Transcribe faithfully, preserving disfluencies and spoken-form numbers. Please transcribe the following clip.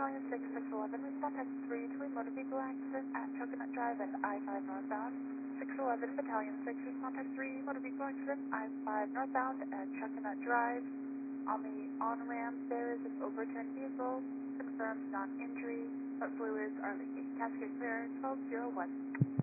Battalion six six eleven, respond text three to a motor vehicle accident at Coconut Drive and I five northbound. six eleven, Battalion six, respond text three, motor vehicle accident, I five northbound at Coconut Drive. On the on-ramp, there is an overturned vehicle, confirmed non-injury, but fluids are leaking. Cascade clear, twelve oh one.